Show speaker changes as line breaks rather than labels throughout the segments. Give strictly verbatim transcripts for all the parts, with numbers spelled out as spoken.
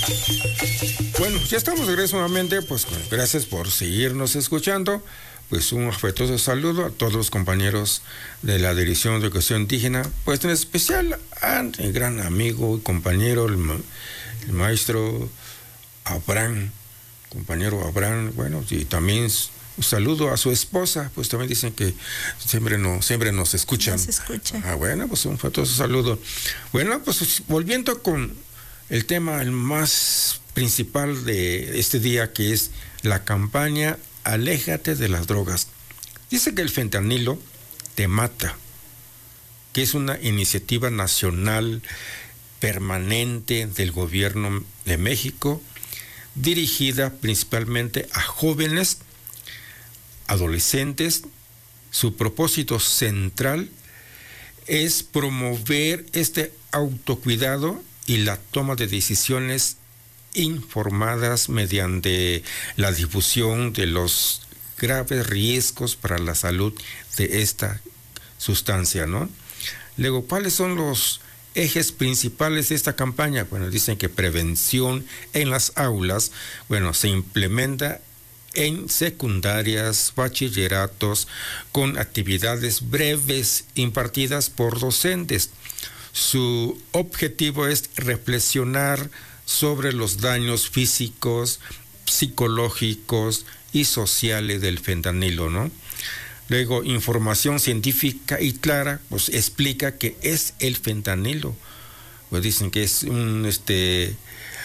Bueno, ya estamos de regreso nuevamente, pues gracias por seguirnos escuchando. Pues un afectuoso saludo a todos los compañeros de la Dirección de Educación Indígena, pues en especial a mi gran amigo y compañero, el, ma el maestro Abraham, compañero Abraham, bueno, y también un saludo a su esposa, pues también dicen que siempre, no, siempre nos escuchan.
Nos escucha.
Ah, bueno, pues un afectuoso saludo. Bueno, pues volviendo con el tema el más principal de este día, que es la campaña Aléjate de las drogas. Dice que el fentanilo te mata, que es una iniciativa nacional permanente del gobierno de México, dirigida principalmente a jóvenes, adolescentes. Su propósito central es promover este autocuidado y la toma de decisiones informadas mediante la difusión de los graves riesgos para la salud de esta sustancia, ¿no? Luego, ¿cuáles son los ejes principales de esta campaña? Bueno, dicen que prevención en las aulas, bueno, se implementa en secundarias, bachilleratos, con actividades breves impartidas por docentes. Su objetivo es reflexionar sobre los daños físicos, psicológicos y sociales del fentanilo, ¿no? Luego, información científica y clara, pues explica qué es el fentanilo. Pues dicen que es un este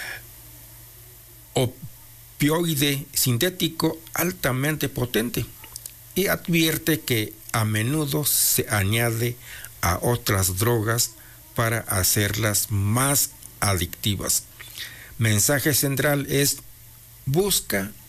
opioide sintético altamente potente, y advierte que a menudo se añade a otras drogas para hacerlas más adictivas. Mensaje central es: busca